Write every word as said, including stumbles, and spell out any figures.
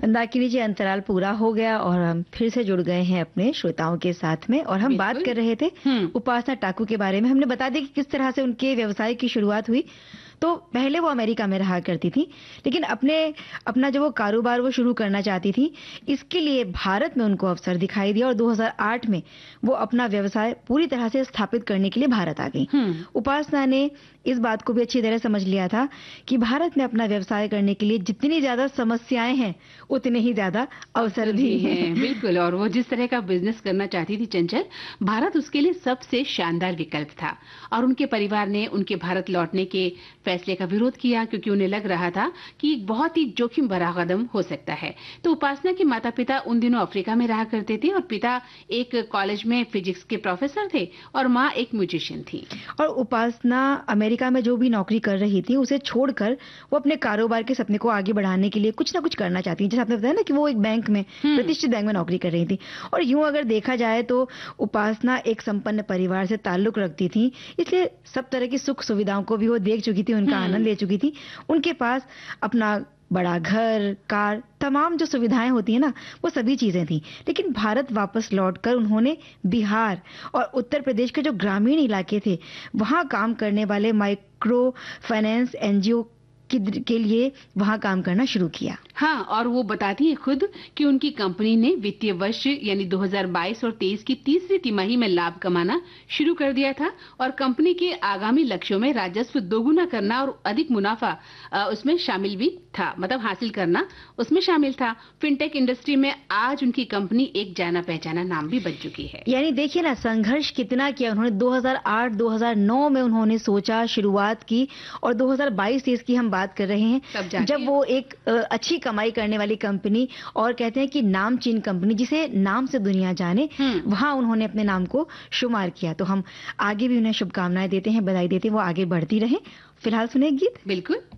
मंदाकिनी जी, अंतराल पूरा हो गया और हम फिर से जुड़ गए हैं अपने श्रोताओं के साथ में, और हम बात कर रहे थे उपासना टाकू के बारे में। हमने बता दिया कि किस तरह से उनके व्यवसाय की शुरुआत हुई। तो पहले वो अमेरिका में रहा करती थी, लेकिन अपने अपना जो वो कारोबार वो शुरू करना चाहती थी, इसके लिए भारत में उनको अवसर दिखाई दिया और दो हज़ार आठ में वो अपना व्यवसाय पूरी तरह से स्थापित करने के लिए भारत आ गई। उपासना ने इस बात को भी अच्छी तरह समझ लिया था कि भारत में अपना व्यवसाय करने के लिए जितनी ज्यादा समस्याएं हैं उतने ही ज्यादा अवसर भी हैं। बिल्कुल, और वो जिस तरह का बिजनेस करना चाहती थी चंचल, भारत उसके लिए सबसे शानदार विकल्प था। और उनके परिवार ने उनके भारत लौटने के फैसले का विरोध किया, क्योंकि उन्हें लग रहा था कि एक बहुत ही जोखिम भरा कदम हो सकता है। तो उपासना के माता पिता उन दिनों अफ्रीका में रहा करते थे, और पिता एक कॉलेज में फिजिक्स के प्रोफेसर थे और माँ एक म्यूजिशियन थी। और उपासना अमेरिका में जो भी नौकरी कर रही थी उसे छोड़कर वो अपने कारोबार के सपने को आगे बढ़ाने के लिए कुछ ना कुछ करना चाहती थी। जैसे आपने बताया ना कि वो एक बैंक में, प्रतिष्ठित बैंक में नौकरी कर रही थी। और यूं अगर देखा जाए तो उपासना एक संपन्न परिवार से ताल्लुक रखती थी, इसलिए सब तरह की सुख सुविधाओं को भी वो देख चुकी थी, उनका आनंद ले चुकी थी। उनके पास अपना बड़ा घर, कार, तमाम जो सुविधाएं होती है ना, वो सभी चीजें थी। लेकिन भारत वापस लौटकर उन्होंने बिहार और उत्तर प्रदेश के जो ग्रामीण इलाके थे वहां काम करने वाले माइक्रो फाइनेंस एनजीओ के लिए वहां काम करना शुरू किया। हाँ, और वो बताती है खुद कि उनकी कंपनी ने वित्तीय वर्ष यानी दो हज़ार बाईस और तेईस की तीसरी तिमाही में लाभ कमाना शुरू कर दिया था, और कंपनी के आगामी लक्ष्यों में राजस्व दोगुना करना और अधिक मुनाफा उसमें शामिल भी था, मतलब हासिल करना उसमें शामिल था। फिनटेक इंडस्ट्री में आज उनकी कंपनी एक जाना पहचाना नाम भी बन चुकी है। यानी देखिए ना, संघर्ष कितना किया उन्होंने। दो हज़ार आठ दो हज़ार नौ में उन्होंने सोचा, शुरुआत की, और दो हज़ार बाईस तेईस की हम बात कर रहे हैं जब वो एक अच्छी कमाई करने वाली कंपनी, और कहते हैं कि नामचीन कंपनी जिसे नाम से दुनिया जाने, वहां उन्होंने अपने नाम को शुमार किया। तो हम आगे भी उन्हें शुभकामनाएं देते हैं, बधाई देते हैं, वो आगे बढ़ती रहे। फिलहाल सुने गीत। बिल्कुल।